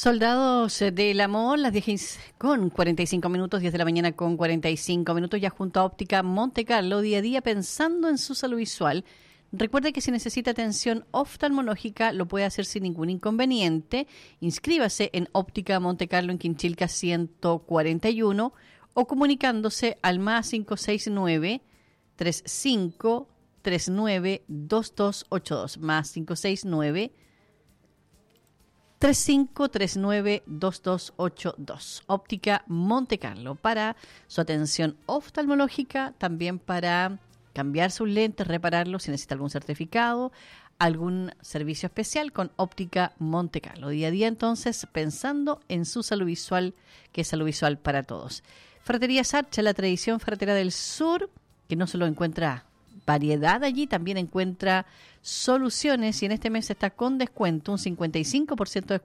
Soldados del Amor, las 10 con 45 minutos, 10 de la mañana con 45 minutos, ya junto a Óptica Monte Carlo, día a día pensando en su salud visual. Recuerde que si necesita atención oftalmológica lo puede hacer sin ningún inconveniente. Inscríbase en Óptica Monte Carlo en Quinchilca 141 o comunicándose al más 569 3539 2282 más 569 3539-2282. Óptica Monte Carlo para su atención oftalmológica, también para cambiar sus lentes, repararlos si necesita algún certificado, algún servicio especial con Óptica Monte Carlo. Día a día entonces pensando en su salud visual, que es salud visual para todos. Ferretería Sarcha, la tradición ferretera del sur, que no solo encuentra variedad allí, también encuentra soluciones y en este mes está con descuento, un 55% de